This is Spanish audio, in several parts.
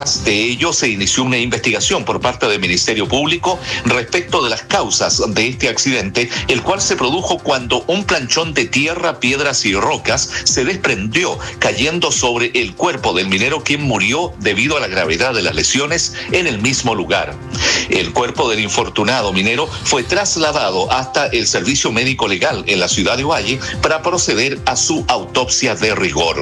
Además de ello, se inició una investigación por parte del Ministerio Público respecto de las causas de este accidente, el cual se produjo cuando un planchón de tierra, piedras y rocas se desprendió, cayendo sobre el cuerpo del minero, quien murió debido a la gravedad de las lesiones en el mismo lugar. El cuerpo del infortunado minero fue trasladado hasta el servicio médico legal en la ciudad de Ovalle para proceder a su autopsia de rigor.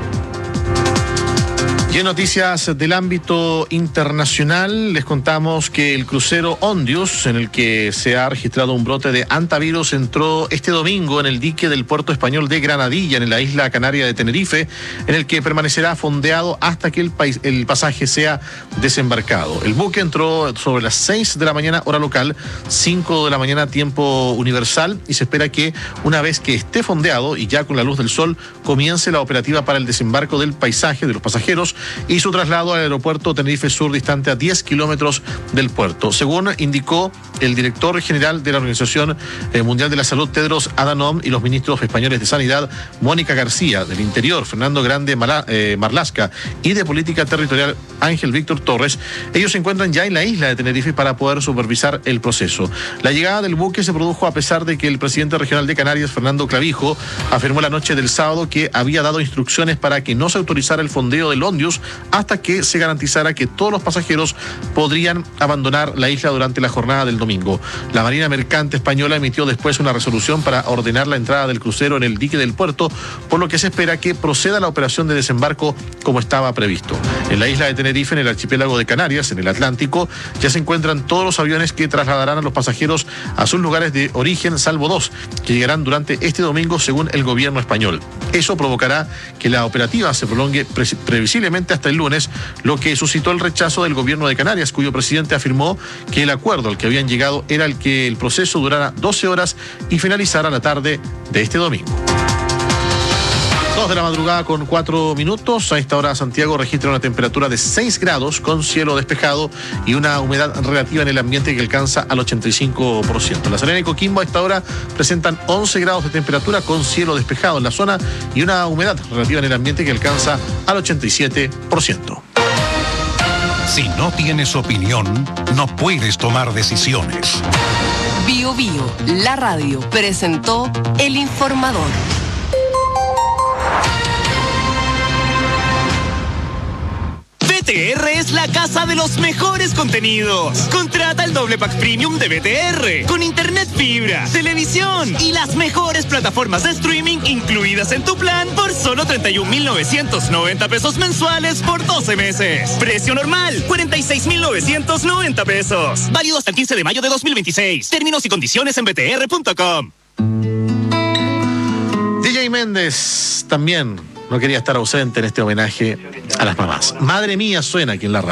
Y en noticias del ámbito internacional, les contamos que el crucero Ondius, en el que se ha registrado un brote de hantavirus, entró este domingo en el dique del puerto español de Granadilla, en la isla canaria de Tenerife, en el que permanecerá fondeado hasta que el pasaje sea desembarcado. El buque entró sobre las 6 de la mañana, hora local, 5 de la mañana, tiempo universal, y se espera que una vez que esté fondeado y ya con la luz del sol, comience la operativa para el desembarco del paisaje de los pasajeros y su traslado al aeropuerto Tenerife Sur, distante a 10 kilómetros del puerto. Según indicó el director general de la Organización Mundial de la Salud, Tedros Adhanom, y los ministros españoles de Sanidad, Mónica García, del Interior, Fernando Grande Marlasca, y de Política Territorial, Ángel Víctor Torres, ellos se encuentran ya en la isla de Tenerife para poder supervisar el proceso. La llegada del buque se produjo a pesar de que el presidente regional de Canarias, Fernando Clavijo, afirmó la noche del sábado que había dado instrucciones para que no se autorizara el fondeo del Ondius hasta que se garantizara que todos los pasajeros podrían abandonar la isla durante la jornada del domingo. La Marina Mercante española emitió después una resolución para ordenar la entrada del crucero en el dique del puerto, por lo que se espera que proceda la operación de desembarco como estaba previsto. En la isla de Tenerife, en el archipiélago de Canarias, en el Atlántico, ya se encuentran todos los aviones que trasladarán a los pasajeros a sus lugares de origen, salvo 2, que llegarán durante este domingo según el gobierno español. Eso provocará que la operativa se prolongue previsiblemente hasta el lunes, lo que suscitó el rechazo del gobierno de Canarias, cuyo presidente afirmó que el acuerdo al que habían llegado era el que el proceso durara 12 horas y finalizara la tarde de este domingo. 2 de la madrugada con 4 minutos. A esta hora Santiago registra una temperatura de 6 grados con cielo despejado y una humedad relativa en el ambiente que alcanza al 85%. La Serena y Coquimbo a esta hora presentan 11 grados de temperatura con cielo despejado en la zona y una humedad relativa en el ambiente que alcanza al 87%. Si no tienes opinión, no puedes tomar decisiones. Bio Bio, la radio, presentó El Informador. BTR es la casa de los mejores contenidos. Contrata el doble pack premium de BTR con internet fibra, televisión y las mejores plataformas de streaming incluidas en tu plan por solo 31,990 pesos mensuales por 12 meses. Precio normal, 46,990 pesos. Válido hasta el 15 de mayo de 2026. Términos y condiciones en btr.com. DJ Méndez también no quería estar ausente en este homenaje a las mamás. Madre mía suena aquí en la radio.